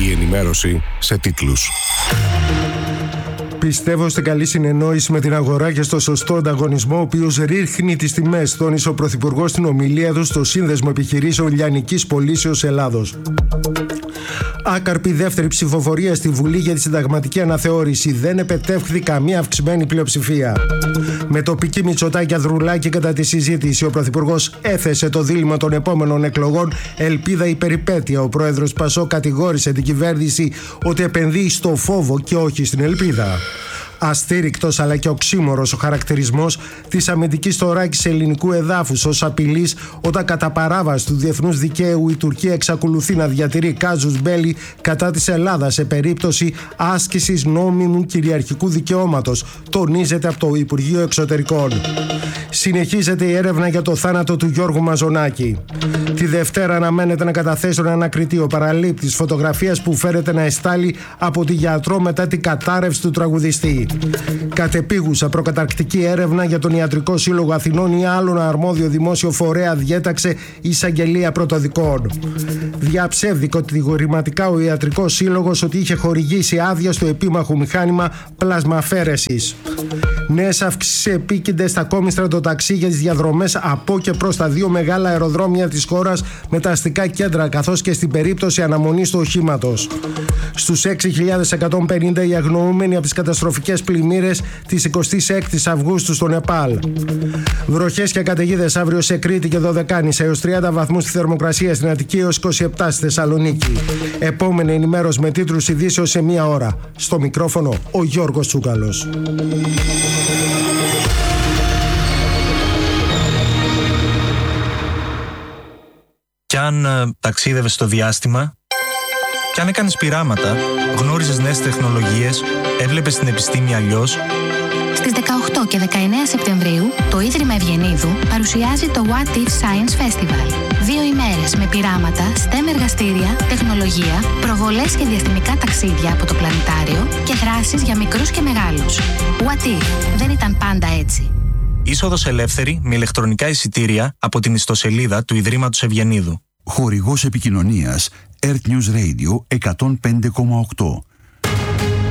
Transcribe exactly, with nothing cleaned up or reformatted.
Η ενημέρωση σε τίτλους. Πιστεύω στην καλή συνεννόηση με την αγορά και στο σωστό ανταγωνισμό, ο οποίος ρίχνει τις τιμές, τόνισε ο Πρωθυπουργός στην ομιλία του στο Σύνδεσμο Επιχειρήσεων Λιανικής Πωλήσεως Ελλάδος. Άκαρπη δεύτερη ψηφοφορία στη Βουλή για τη συνταγματική αναθεώρηση. Δεν επετεύχθη καμία αυξημένη πλειοψηφία. Με τοπική Μητσοτάκη Ανδρουλάκη κατά τη συζήτηση, ο Πρωθυπουργός έθεσε το δίλημμα των επόμενων εκλογών ελπίδα ή περιπέτεια. Ο πρόεδρος Πασό κατηγόρησε την κυβέρνηση ότι επενδύει στο φόβο και όχι στην ελπίδα. Αστήρικτος αλλά και οξύμορος ο χαρακτηρισμός της αμυντικής θωράκης ελληνικού εδάφους ως απειλής, όταν κατά παράβαση του διεθνούς δικαίου η Τουρκία εξακολουθεί να διατηρεί κάζους μπέλι κατά της Ελλάδας σε περίπτωση άσκησης νόμιμου κυριαρχικού δικαιώματος, τονίζεται από το Υπουργείο Εξωτερικών. Συνεχίζεται η έρευνα για το θάνατο του Γιώργου Μαζονάκη. Τη Δευτέρα αναμένεται να καταθέσει τον ανακριτή ο παραλήπτης φωτογραφίας που φέρεται να εστάλει από τη γιατρό μετά την κατάρρευση του τραγουδιστή. Κατεπίγουσα προκαταρκτική έρευνα για τον Ιατρικό Σύλλογο Αθηνών ή άλλον αρμόδιο δημόσιο φορέα διέταξε η Εισαγγελία Πρωτοδικών. Διαψεύδει κατηγορηματικά ο Ιατρικός Σύλλογος ότι είχε χορηγήσει άδεια στο επίμαχο μηχάνημα πλασμαφέρεσης. Νέες αυξήσεις επίκυνται στα ακόμη στρατοταξί για τις διαδρομές από και προς τα δύο μεγάλα αεροδρόμια της χώρας με τα αστικά κέντρα, καθώς και στην περίπτωση αναμονής του οχήματος. Στους έξι χιλιάδες εκατόν πενήντα οι αγνοούμενοι από τις καταστροφικές πλημμύρες της εικοστής έκτης Αυγούστου στο Νεπάλ. Βροχές και καταιγίδες αύριο σε Κρήτη και Δωδεκάνησα, έως τριάντα βαθμούς στη θερμοκρασία στην Αττική, έως είκοσι επτά στη Θεσσαλονίκη. Επόμενη ενημέρωση με τίτλους ειδήσεως σε μία ώρα. Στο μικρόφωνο ο Γιώργος Τσούκαλος. Κι αν ε, ταξίδευες στο διάστημα, κι αν έκανες πειράματα, γνώριζες νέες τεχνολογίες, έβλεπες την επιστήμη αλλιώς. Στις δεκαοκτώ και δεκαεννέα Σεπτεμβρίου, το Ίδρυμα Ευγενίδου παρουσιάζει το What If Science Festival. Δύο ημέρες με πειράματα, STEM εργαστήρια, τεχνολογία, προβολές και διαστημικά ταξίδια από το πλανητάριο και δράσεις για μικρούς και μεγάλους. What If δεν ήταν πάντα έτσι. Είσοδος ελεύθερη με ηλεκτρονικά εισιτήρια από την ιστοσελίδα του Ιδρύματος Ευγενίδου. Χορηγός επικοινωνίας Earth News Radio εκατόν πέντε κόμμα οκτώ.